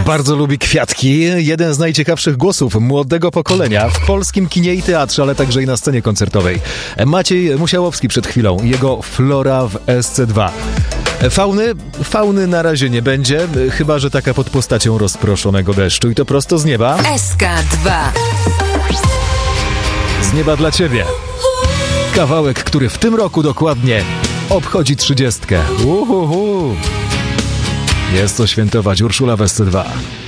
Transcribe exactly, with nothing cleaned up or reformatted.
Bardzo lubi kwiatki. Jeden z najciekawszych głosów młodego pokolenia w polskim kinie i teatrze, ale także i na scenie koncertowej. Maciej Musiałowski przed chwilą. Jego Flora w S C dwa. Fauny? Fauny na razie nie będzie, chyba że taka pod postacią rozproszonego deszczu i to prosto z nieba. S K dwa. Z nieba dla ciebie. Kawałek, który w tym roku dokładnie obchodzi trzydziestkę. Uhuhu. Jest co świętować. Urszula w S C dwa.